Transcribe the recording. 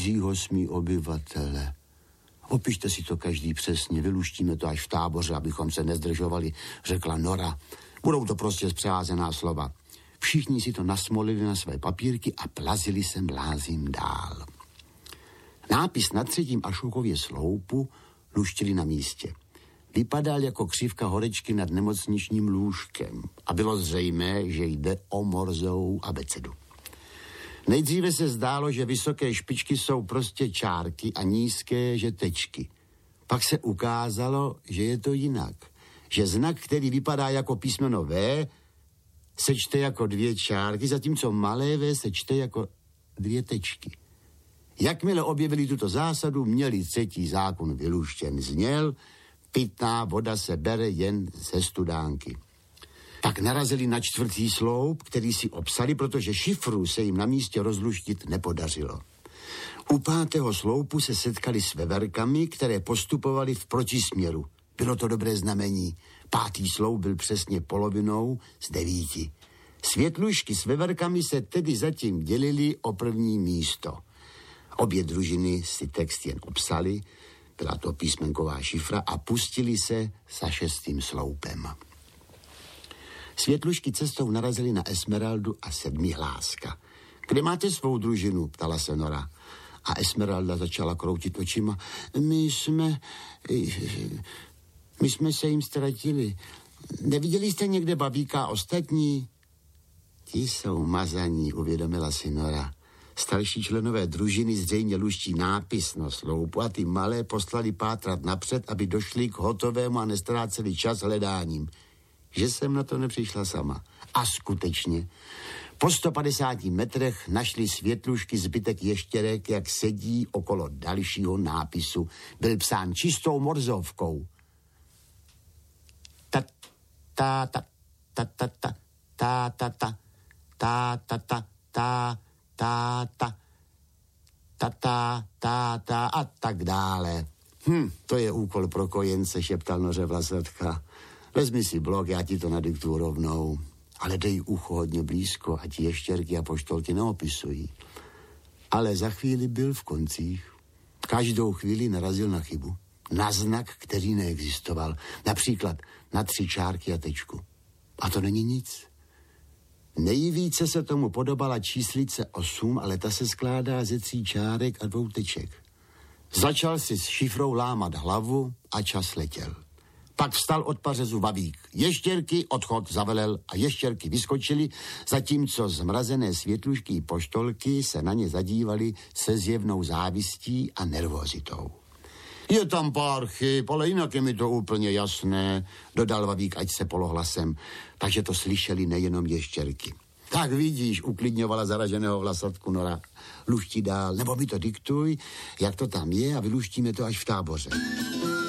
cizího smí obyvatele. Opište si to každý přesně, vyluštíme to až v táboře, abychom se nezdržovali, řekla Nora. Budou to prostě zpřeházená slova. Všichni si to nasmolili na své papírky a plazili se mlázím dál. Nápis na 3. Ašuchově sloupu luštili na místě. Vypadal jako křivka horečky nad nemocničním lůžkem a bylo zřejmé, že jde o Morzovou abecedu. Nejdříve se zdálo, že vysoké špičky jsou prostě čárky a nízké, že tečky. Pak se ukázalo, že je to jinak. Že znak, který vypadá jako písmeno V, se čte jako 2 čárky, zatímco malé V se čte jako 2 tečky. Jakmile objevili tuto zásadu, měli 3. zákon vyluštěn. Zněl: pitná voda se bere jen ze studánky. Tak narazili na 4. sloup, který si obsali, protože šifru se jim na místě rozluštit nepodařilo. U 5. sloupu se setkali s veverkami, které postupovaly v protisměru. Bylo to dobré znamení. 5. sloup byl přesně polovinou z 9. Světlušky s veverkami se tedy zatím dělili o 1. místo. Obě družiny si text jen obsali, byla to písmenková šifra, a pustili se za 6. sloupem. Světlušky cestou narazili na Esmeraldu a 7. Hláska. Kde máte svou družinu? Ptala se Nora. A Esmeralda začala kroutit očima. My jsme se jim ztratili. Neviděli jste někde Babíka a ostatní? Ti jsou mazaní, uvědomila si Nora. Starší členové družiny zřejmě luští nápis na sloupu a ty malé poslali pátrat napřed, aby došli k hotovému a nestráceli čas hledáním. Že jsem na to nepřišla sama. A skutečně, po 150 metrech našli světlušky zbytek ještěrek, jak sedí okolo dalšího nápisu. Byl psán čistou morzovkou. Ta ta ta ta ta ta ta ta ta ta ta ta ta táta, tata, táta a tak dále. To je úkol pro kojence, šeptal Noře Vlasatka. Vezmi si blok, já ti to nadiktuju rovnou. Ale dej ucho hodně blízko, ať ještěrky a poštolky neopisují. Ale za chvíli byl v koncích. Každou chvíli narazil na chybu. Na znak, který neexistoval. Například na 3 čárky a tečku. A to není nic. Nejvíce se tomu podobala číslice 8, ale ta se skládá ze 3 čárek a 2 teček. Začal si s šifrou lámat hlavu a čas letěl. Pak vstal od pařezu Babík. Ještěrky, odchod, zavelel a ještěrky vyskočily, zatímco zmrazené světlušky poštolky se na ně zadívaly se zjevnou závistí a nervozitou. Je tam pár chyb, ale jinak je mi to úplně jasné, dodal Babík, ať se polohlasem, takže to slyšeli nejenom ještěrky. Tak vidíš, uklidňovala zaraženého Vlasatku Nora. Lušti dál, nebo mi to diktuj, jak to tam je, a vyluštíme to až v táboře.